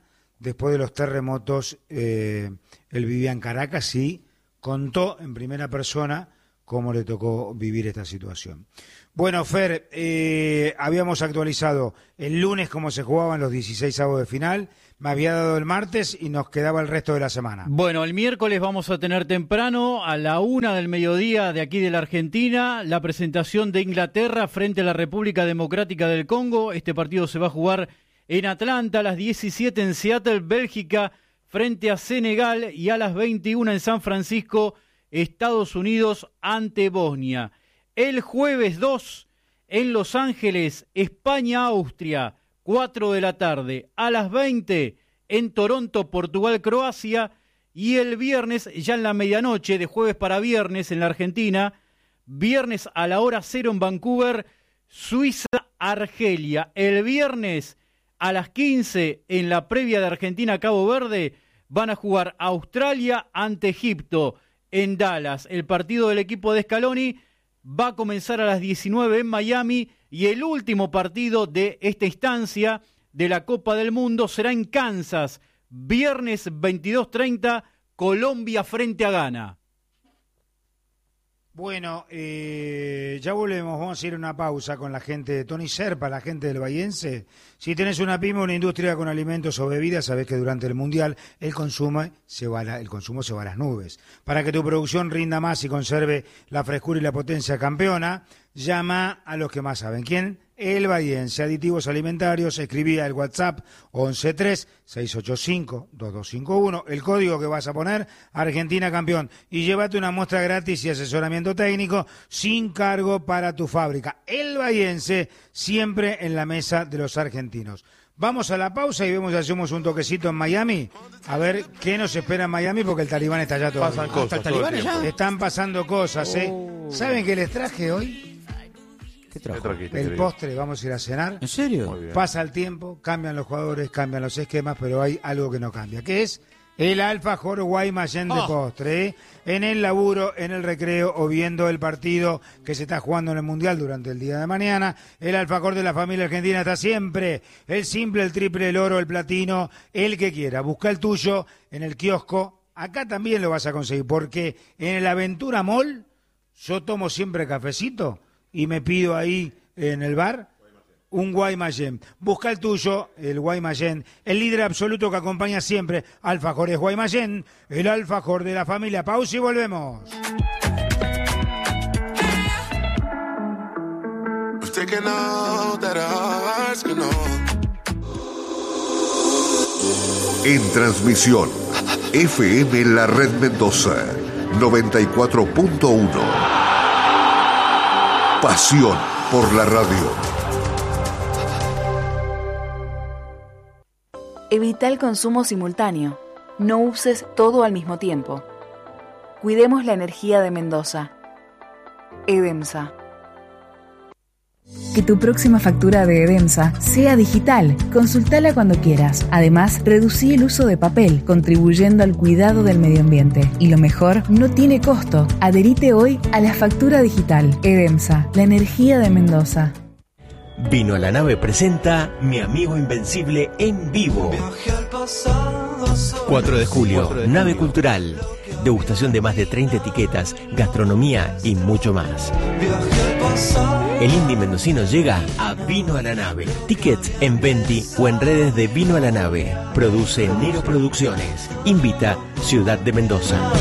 después de los terremotos, eh, él vivía en Caracas y contó en primera persona cómo le tocó vivir esta situación. Bueno, Fer, eh, habíamos actualizado el lunes cómo se jugaban los dieciséis avos de final, me había dado el martes y nos quedaba el resto de la semana. Bueno, el miércoles vamos a tener temprano, a la una del mediodía de aquí de la Argentina, la presentación de Inglaterra frente a la República Democrática del Congo. Este partido se va a jugar en Atlanta, a las diecisiete en Seattle, Bélgica, frente a Senegal, y a las veintiuna en San Francisco, Estados Unidos ante Bosnia. El jueves dos en Los Ángeles, España-Austria, cuatro de la tarde. A las veinte en Toronto, Portugal-Croacia. Y el viernes, ya en la medianoche, de jueves para viernes en la Argentina, viernes a la hora cero en Vancouver, Suiza-Argelia. El viernes a las quince en la previa de Argentina-Cabo Verde, van a jugar Australia ante Egipto en Dallas. El partido del equipo de Scaloni va a comenzar a las diecinueve en Miami, y el último partido de esta instancia de la Copa del Mundo será en Kansas, viernes veintidós treinta, Colombia frente a Ghana. Bueno, eh, ya volvemos, vamos a ir a una pausa con la gente de Tony Serpa, la gente del Bahiense. Si tenés una pyme o una industria con alimentos o bebidas, sabés que durante el Mundial el consumo se va a la, el consumo se va a las nubes. Para que tu producción rinda más y conserve la frescura y la potencia campeona, llama a los que más saben. ¿Quién? El Bahiense. Aditivos alimentarios. Escribía el WhatsApp once tres seis ocho cinco dos dos cinco uno. El código que vas a poner, Argentina Campeón. Y llévate una muestra gratis y asesoramiento técnico sin cargo para tu fábrica. El Bahiense, siempre en la mesa de los argentinos. Vamos a la pausa y vemos si hacemos un toquecito en Miami. A ver qué nos espera en Miami, porque el Talibán está allá todavía. Pasan cosas. ¿Hasta el Talibán ya? Están pasando cosas, ¿eh? Oh. ¿Saben qué les traje hoy? ¿Qué trajo? El postre, vamos a ir a cenar. ¿En serio? Pasa el tiempo, cambian los jugadores, cambian los esquemas, pero hay algo que no cambia, que es el alfajor Guaymallén de Oh. postre, ¿eh? En el laburo, en el recreo o viendo el partido que se está jugando en el Mundial durante el día de mañana. El alfajor de la familia argentina está siempre. El simple, el triple, el oro, el platino, el que quiera. Busca el tuyo en el kiosco. Acá también lo vas a conseguir, porque en el Aventura Mall yo tomo siempre cafecito y me pido ahí en el bar un Guaymallén. Busca el tuyo, el Guaymallén, el líder absoluto que acompaña siempre. Alfajores Guaymallén, el alfajor de la familia. Pausa y volvemos. En transmisión, F M La Red Mendoza, noventa y cuatro punto uno. Pasión por la radio. Evita el consumo simultáneo. No uses todo al mismo tiempo. Cuidemos la energía de Mendoza. EDEMSA. Que tu próxima factura de EDEMSA sea digital. Consultala cuando quieras. Además, reducí el uso de papel, contribuyendo al cuidado del medio ambiente. Y lo mejor, no tiene costo. Adherite hoy a la factura digital. EDEMSA, la energía de Mendoza. Vino a la Nave presenta Mi Amigo Invencible en vivo. cuatro de julio, Nave Cultural. Degustación de más de treinta etiquetas, gastronomía y mucho más. El indie mendocino llega a Vino a la Nave. Tickets en Venti o en redes de Vino a la Nave. Produce Nero Producciones. Invita Ciudad de Mendoza.